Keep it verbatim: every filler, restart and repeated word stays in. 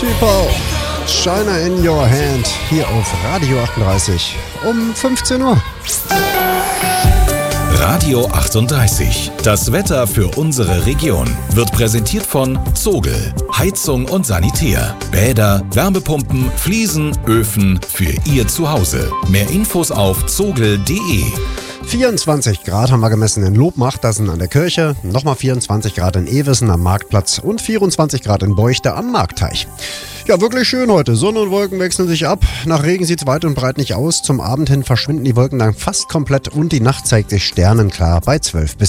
Super. Shiner in your hand. Hier auf Radio achtunddreißig um fünfzehn Uhr. Radio achtunddreißig. Das Wetter für unsere Region wird präsentiert von Zogel. Heizung und Sanitär. Bäder, Wärmepumpen, Fliesen, Öfen für Ihr Zuhause. Mehr Infos auf zogel punkt de. vierundzwanzig Grad haben wir gemessen in Lobmachtassen an der Kirche, nochmal vierundzwanzig Grad in Ewissen am Marktplatz und vierundzwanzig Grad in Beuchte am Marktteich. Ja, wirklich schön heute. Sonne und Wolken wechseln sich ab. Nach Regen sieht es weit und breit nicht aus. Zum Abend hin verschwinden die Wolken dann fast komplett und die Nacht zeigt sich sternenklar bei zwölf bis